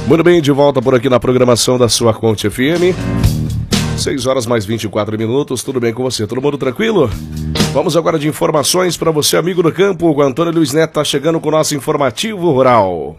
Muito bem, de volta por aqui na programação da sua Conte FM. 6 horas mais 24 minutos, tudo bem com você? Todo mundo tranquilo? Vamos agora de informações para você, amigo do campo. O Antônio Luiz Neto está chegando com o nosso informativo rural.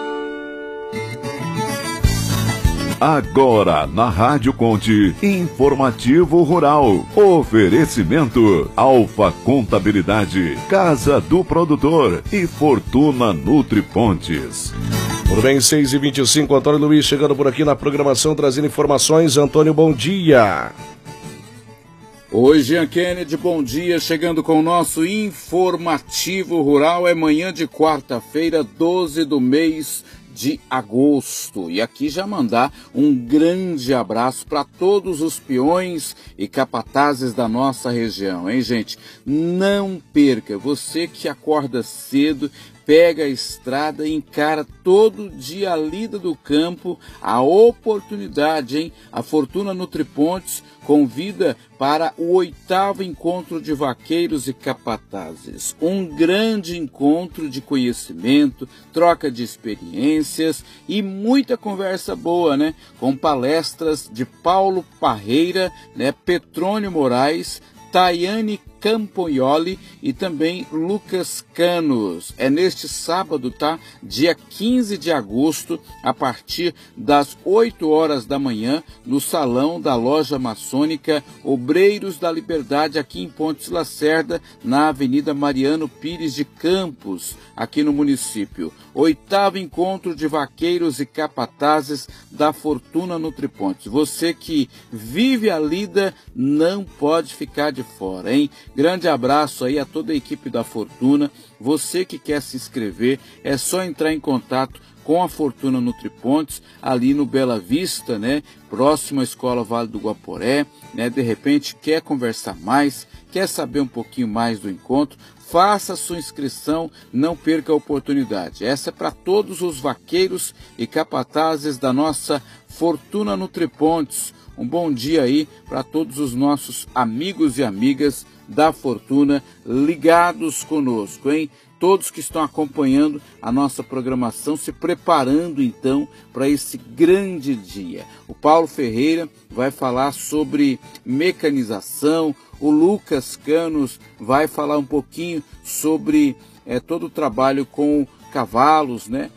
Agora na Rádio Conte, informativo rural. Oferecimento Alfa Contabilidade, Casa do Produtor e Fortuna Nutripontes. Tudo bem, 6h25, Antônio Luiz chegando por aqui na programação, trazendo informações. Antônio, bom dia. Oi, Jean Kennedy, bom dia, chegando com o nosso informativo rural. É manhã de quarta-feira, 12 do mês de agosto. E aqui já mandar um grande abraço para todos os peões e capatazes da nossa região, hein, gente? Não perca, você que acorda cedo, pega a estrada e encara todo dia a lida do campo, a oportunidade, hein? A Fortuna Nutripontes convida para o 8º encontro de vaqueiros e capatazes. Um grande encontro de conhecimento, troca de experiências e muita conversa boa, né? Com palestras de Paulo Parreira, né? Petrônio Moraes, Tayane Campoioli e também Lucas Canos. É neste sábado, tá? Dia 15 de agosto, a partir das 8 horas da manhã, no salão da loja maçônica Obreiros da Liberdade, aqui em Pontes Lacerda, na Avenida Mariano Pires de Campos, aqui no município. 8º encontro de vaqueiros e capatazes da Fortuna Nutripontes. Você que vive a lida não pode ficar de fora, hein? Grande abraço aí a toda a equipe da Fortuna. Você que quer se inscrever, é só entrar em contato com a Fortuna Nutripontes, ali no Bela Vista, né? Próximo à Escola Vale do Guaporé, né? De repente quer conversar mais, quer saber um pouquinho mais do encontro, faça a sua inscrição, não perca a oportunidade. Essa é para todos os vaqueiros e capatazes da nossa Fortuna Nutripontes. Um bom dia aí para todos os nossos amigos e amigas da Fortuna ligados conosco, hein? Todos que estão acompanhando a nossa programação, se preparando então para esse grande dia. O Paulo Ferreira vai falar sobre mecanização, o Lucas Canos vai falar um pouquinho sobre todo o trabalho com cavalos, né?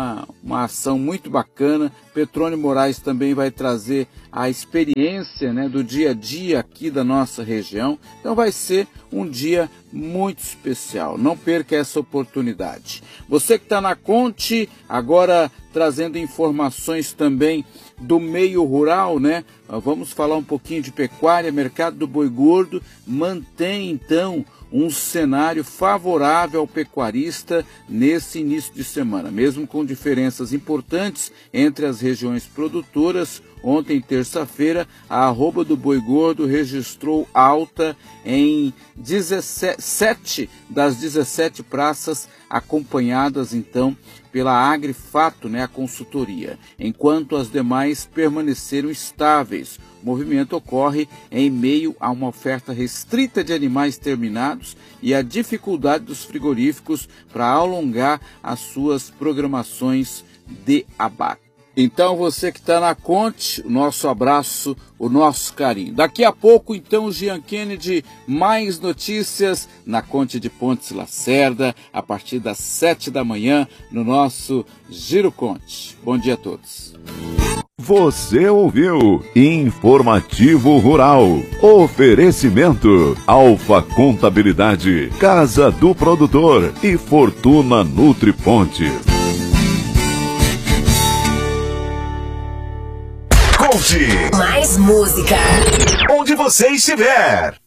Uma ação muito bacana. Petrônio Moraes também vai trazer a experiência, né, do dia a dia aqui da nossa região. Então vai ser um dia muito especial. Não perca essa oportunidade. Você que está na Conte, agora trazendo informações também do meio rural, né? Vamos falar um pouquinho de pecuária. Mercado do boi gordo mantém então um cenário favorável ao pecuarista nesse início de semana, mesmo com diferenças importantes entre as regiões produtoras. Ontem, terça-feira, a arroba do boi gordo registrou alta em 17 das 17 praças, acompanhadas então pela Agrifato, né, a consultoria, enquanto as demais permaneceram estáveis. O movimento ocorre em meio a uma oferta restrita de animais terminados e a dificuldade dos frigoríficos para alongar as suas programações de abate. Então você que está na Conte, o nosso abraço, o nosso carinho. Daqui a pouco, então, Jean Kennedy, mais notícias na Conte de Pontes Lacerda, a partir das 7 da manhã, no nosso Giro Conte. Bom dia a todos. Você ouviu Informativo Rural. Oferecimento Alfa Contabilidade, Casa do Produtor e Fortuna Nutripontes. Mais música onde você estiver.